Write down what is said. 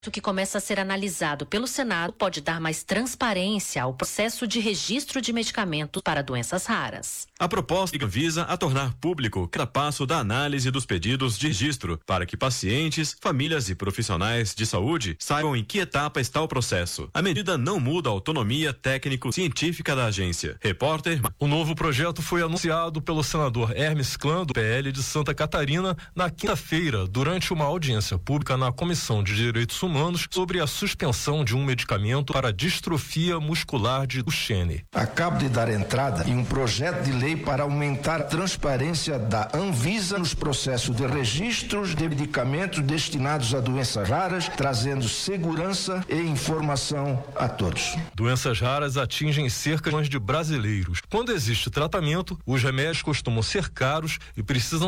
que começa a ser analisado pelo Senado pode dar mais transparência ao processo de registro de medicamentos para doenças raras. A proposta visa a tornar público cada passo da análise dos pedidos de registro, para que pacientes, famílias e profissionais de saúde saibam em que etapa está o processo. A medida não muda a autonomia técnico-científica da agência. Repórter. O novo projeto foi anunciado pelo senador Hermes Klan, do PL de Santa Catarina, na quinta-feira, durante uma audiência pública na Comissão de Direitos Humanos sobre a suspensão de um medicamento para distrofia muscular de Duchenne. Acabo de dar entrada em um projeto de lei para aumentar a transparência da Anvisa nos processos de registros de medicamentos destinados a doenças raras, trazendo segurança e informação a todos. Doenças raras atingem cerca de milhões de brasileiros. Quando existe tratamento, os remédios costumam ser caros e precisam